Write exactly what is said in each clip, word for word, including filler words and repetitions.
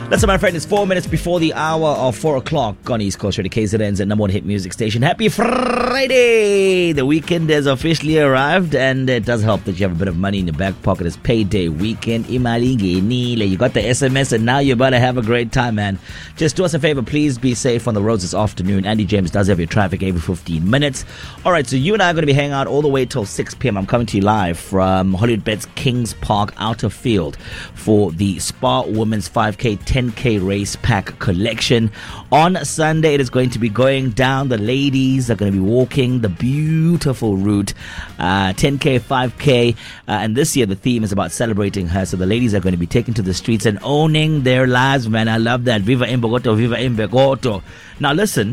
Listen, my friend, it's four minutes before the hour of four o'clock on East Coast Radio, K Z N's number one hit music station. Happy Friday! The weekend has officially arrived, and it does help that you have a bit of money in your back pocket. It's payday weekend. Imali ngenile. You got the S M S, and now you're about to have a great time, man. Just do us a favor, please be safe on the roads this afternoon. Andy James does have your traffic every fifteen minutes. All right, so you and I are going to be hanging out all the way till six p.m. I'm coming to you live from Hollywood Bets Kings Park Outer Field for the Spa Women's five K, ten K Race Pack Collection. On Sunday, it is going to be going down. The ladies are going to be walking the beautiful route, uh, ten K, five K, uh, and this year the theme is about celebrating her. So the ladies are going to be taken to the streets and owning their lives, man. I love that. Viva Imbokoto, Viva Imbokoto. Now listen,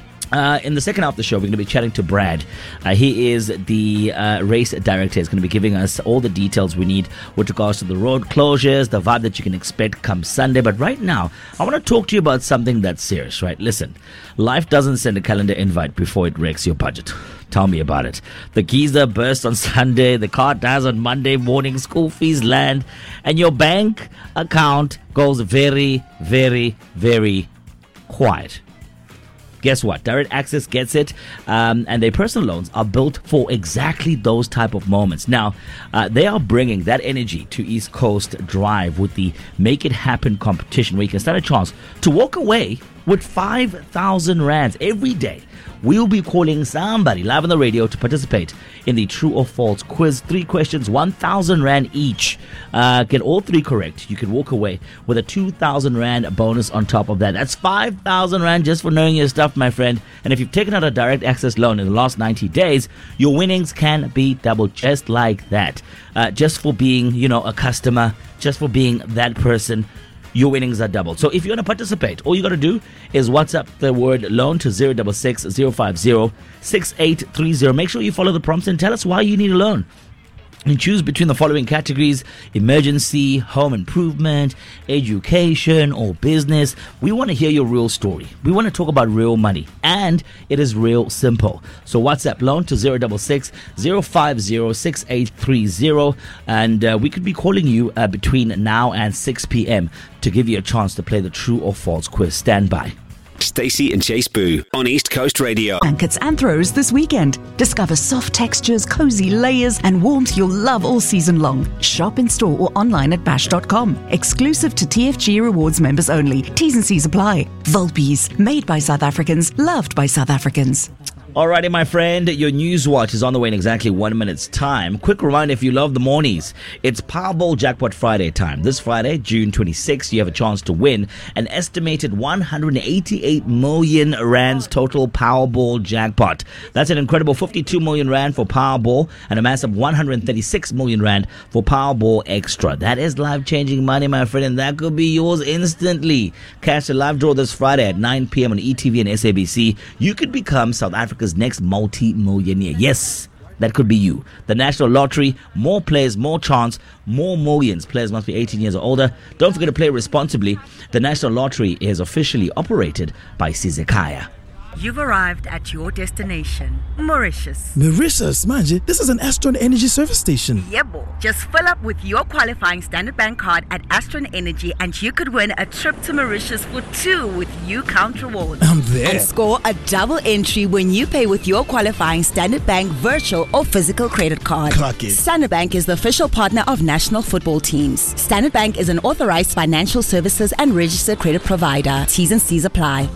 Uh, in the second half of the show, we're going to be chatting to Brad. Uh, he is the uh, race director. He's going to be giving us all the details we need with regards to the road closures, the vibe that you can expect come Sunday. But right now, I want to talk to you about something that's serious, right? Listen, life doesn't send a calendar invite before it wrecks your budget. Tell me about it. The geyser bursts on Sunday, the car dies on Monday morning, school fees land, and your bank account goes very, very, very quiet. Guess what? Direct Access gets it, um, and their personal loans are built for exactly those type of moments. Now, uh, they are bringing that energy to East Coast Drive with the Make It Happen competition, where you can stand a chance to walk away with five thousand rands every day. We'll be calling somebody live on the radio to participate in the true or false quiz. Three questions, one thousand rand each. Uh, get all three correct. You can walk away with a two thousand rand bonus on top of that. That's five thousand rand just for knowing your stuff, my friend. And if you've taken out a direct access loan in the last ninety days, your winnings can be doubled just like that. Uh, just for being, you know, a customer, just for being that person, your winnings are doubled. So if you want to participate, all you got to do is WhatsApp the word loan to zero six six, zero five zero, six eight three zero. Make sure you follow the prompts and tell us why you need a loan. And choose between the following categories: emergency, home improvement, education, or business. We want to hear your real story. We want to talk about real money, and it is real simple. So WhatsApp loan to zero six six, zero five zero, six eight three zero, and uh, we could be calling you uh, between now and six p.m. to give you a chance to play the true or false quiz. Stand by. Stacey and Chase Boo on East Coast Radio. Blankets and throws this weekend. Discover soft textures, cozy layers, and warmth you'll love all season long. Shop in store or online at bash dot com. Exclusive to T F G Rewards members only. T's and C's apply. Volpes, made by South Africans, loved by South Africans. Alrighty, my friend, your news watch is on the way in exactly one minute's time. Quick reminder, if you love the mornings, it's Powerball Jackpot Friday time. This Friday, June twenty-sixth, you have a chance to win an estimated one hundred eighty-eight million rands total Powerball jackpot. That's an incredible fifty-two million rand for Powerball and a massive one hundred thirty-six million rand for Powerball Extra. That is life-changing money, my friend, and that could be yours instantly. Catch a live draw this Friday at nine p.m. on E T V and S A B C. You could become South Africa's next multi-millionaire. Yes, that could be you. The National Lottery, more players, more chance, more millions. Players must be eighteen years or older. Don't forget to play responsibly. The National Lottery is officially operated by Sizekaya. You've arrived at your destination, Mauritius. Mauritius, manje, this is an Astron Energy service station. Yebo. Just fill up with your qualifying Standard Bank card at Astron Energy and you could win a trip to Mauritius for two with U Count Rewards. I'm there. And score a double entry when you pay with your qualifying Standard Bank virtual or physical credit card. Clock it. Standard Bank is the official partner of national football teams. Standard Bank is an authorized financial services and registered credit provider. T's and C's apply.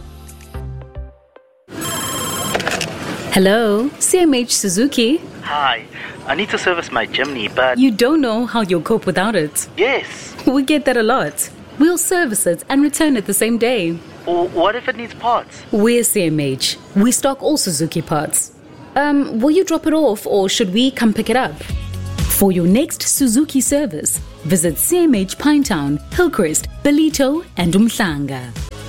Hello, C M H Suzuki. Hi, I need to service my Jimny, but... You don't know how you'll cope without it. Yes. We get that a lot. We'll service it and return it the same day. Or what if it needs parts? We're C M H. We stock all Suzuki parts. Um, will you drop it off or should we come pick it up? For your next Suzuki service, visit C M H Pinetown, Hillcrest, Belito, and Umhlanga.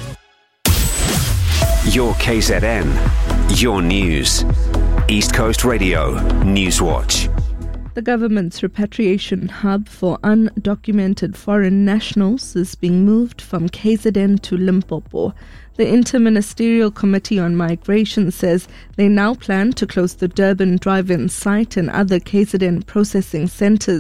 Your K Z N, your news. East Coast Radio News Watch. The government's repatriation hub for undocumented foreign nationals is being moved from K Z N to Limpopo. The Interministerial Committee on Migration says they now plan to close the Durban drive-in site and other K Z N processing centres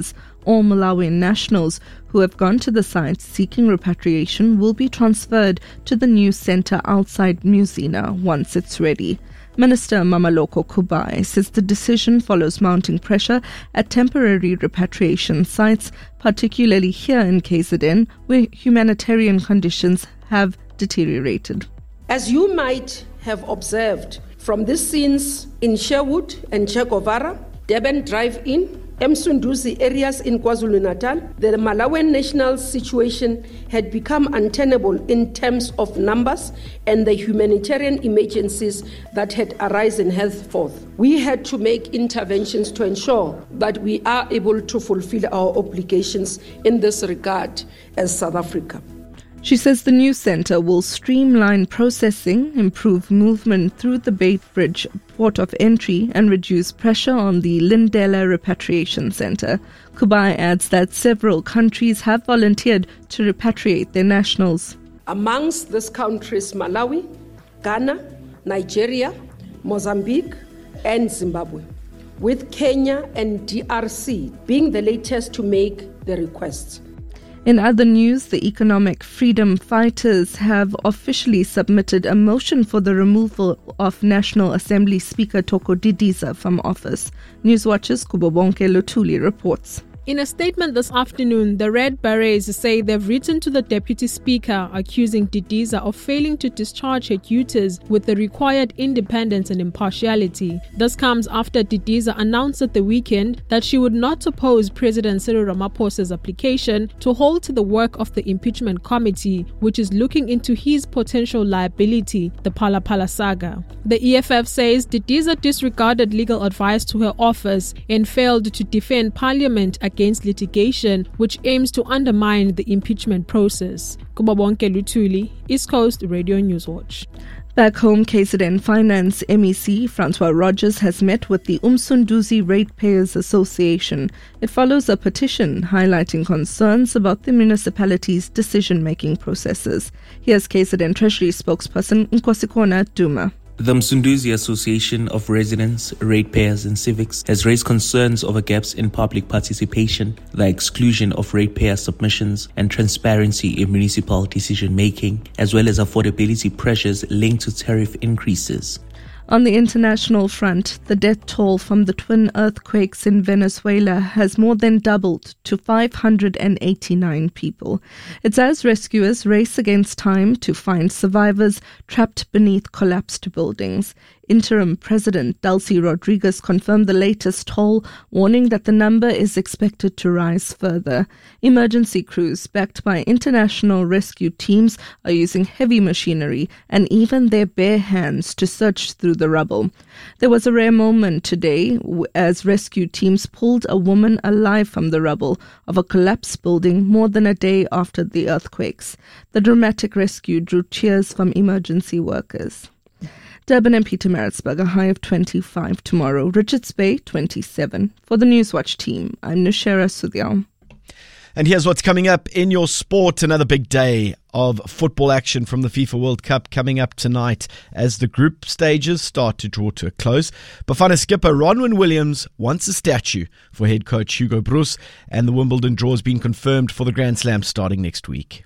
All Malawian nationals who have gone to the site seeking repatriation will be transferred to the new centre outside Musina once it's ready. Minister Mamaloko Kubai says the decision follows mounting pressure at temporary repatriation sites, particularly here in K Z N, where humanitarian conditions have deteriorated. As you might have observed from the scenes in Sherwood and Che Guevara, Durban Drive-In, Msunduzi areas in KwaZulu-Natal, the Malawian national situation had become untenable in terms of numbers and the humanitarian emergencies that had arisen henceforth. We had to make interventions to ensure that we are able to fulfill our obligations in this regard as South Africa. She says the new centre will streamline processing, improve movement through the Beit Bridge port of entry and reduce pressure on the Lindela Repatriation Centre. Kubai adds that several countries have volunteered to repatriate their nationals. Amongst these countries, Malawi, Ghana, Nigeria, Mozambique and Zimbabwe, with Kenya and D R C being the latest to make the requests. In other news, the economic freedom fighters have officially submitted a motion for the removal of National Assembly Speaker Thoko Didiza from office. Newswatch's Kubobonke Lutuli reports. In a statement this afternoon, the Red Berets say they've written to the Deputy Speaker accusing Didiza of failing to discharge her duties with the required independence and impartiality. This comes after Didiza announced at the weekend that she would not oppose President Cyril Ramaphosa's application to halt the work of the impeachment committee, which is looking into his potential liability, the Phala Phala saga. The E F F says Didiza disregarded legal advice to her office and failed to defend Parliament against litigation which aims to undermine the impeachment process. Kubabonke Lutuli, East Coast Radio Newswatch. Back home, K Z N Finance M E C Francois Rogers has met with the Umsunduzi Ratepayers Association. It follows a petition highlighting concerns about the municipality's decision-making processes. Here's K Z N Treasury spokesperson Nkosikona Duma. The Msunduzi Association of Residents, Ratepayers and Civics has raised concerns over gaps in public participation, the exclusion of ratepayer submissions and transparency in municipal decision-making, as well as affordability pressures linked to tariff increases. On the international front, the death toll from the twin earthquakes in Venezuela has more than doubled to five hundred eighty-nine people. It's as rescuers race against time to find survivors trapped beneath collapsed buildings. Interim President Delcy Rodriguez confirmed the latest toll, warning that the number is expected to rise further. Emergency crews backed by international rescue teams are using heavy machinery and even their bare hands to search through the rubble. There was a rare moment today as rescue teams pulled a woman alive from the rubble of a collapsed building more than a day after the earthquakes. The dramatic rescue drew cheers from emergency workers. Durban and Pietermaritzburg a high of twenty-five tomorrow. Richards Bay twenty-seven. For the Newswatch team, I'm Nushera Sudhyal. And here's what's coming up in your sport. Another big day of football action from the FIFA World Cup coming up tonight as the group stages start to draw to a close. Bafana skipper Ronwen Williams wants a statue for head coach Hugo Broos, and the Wimbledon draw has been confirmed for the Grand Slam starting next week.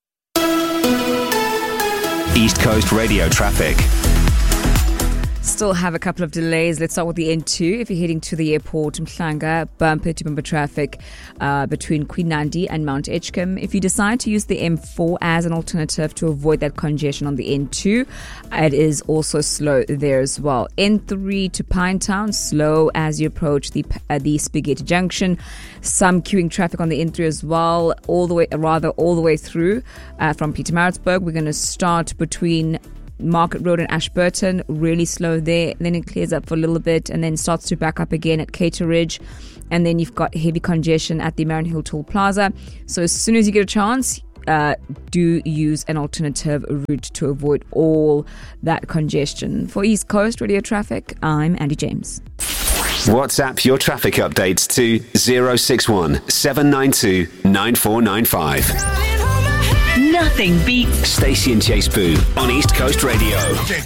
East Coast Radio traffic. Still have a couple of delays. Let's start with the N two. If you're heading to the airport, Mhlanga, bumper to bumper traffic uh, between Queen Nandi and Mount Edgecombe. If you decide to use the M four as an alternative to avoid that congestion on the N two, it is also slow there as well. N three to Pinetown, slow as you approach the uh, the Spaghetti Junction. Some queuing traffic on the N three as well, all the way, rather all the way through uh, from Pietermaritzburg. We're going to start between Market Road and Ashburton, really slow there. Then it clears up for a little bit and then starts to back up again at Cater Ridge. And then you've got heavy congestion at the Marion Hill Toll Plaza. So as soon as you get a chance, uh, do use an alternative route to avoid all that congestion. For East Coast Radio Traffic, I'm Andy James. WhatsApp your traffic updates to zero six one seven nine two nine four nine five. Nothing beats Stacey and Chase Boo on East Coast Radio.